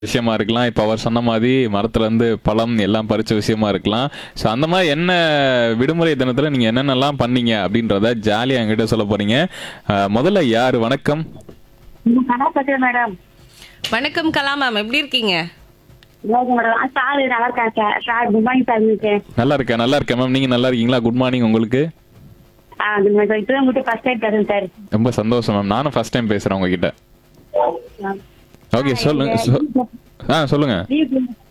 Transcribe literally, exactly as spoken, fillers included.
விஷயமா இருக்கலாம். இப்ப அவர் சொன்ன மாதிரி மரத்துல இருந்து பழம் எல்லாம் பறிச்ச விஷயமா இருக்கலாம். ஸோ அந்த மாதிரி என்ன விடுமுறை தினத்துல நீங்க என்னென்னலாம் பண்ணீங்க அப்படின்றத ஜாலியா என்கிட்ட சொல்ல போறீங்க. அஹ், முதல்ல யாரு? வணக்கம். ம், கலா பேசுறேன் மேடம். வணக்கம் கலா மேம், எப்படி இருக்கீங்க? Okay madam. ஆ, சார் நல்லா இருக்கேன் sir. Sir good morning sir உங்களுக்கு. நல்லா இருக்கேன் நல்லா இருக்கேன் மேம். நீங்க நல்லா இருக்கீங்களா? குட் மார்னிங் உங்களுக்கு. ஆ குட் மார்னிங் சார். இப்பதான் உங்கள்கிட்ட ஃபர்ஸ்ட் டைம் பேசுறேன் சார். ரொம்ப சந்தோஷம் மேம். நானும் ஃபர்ஸ்ட் டைம் பேசுறேன் உங்ககிட்ட. ஆ. ஓகே ஆ, சொல்லுங்க. எங்க சொ- ஆ சொல்லுங்க. லீவ்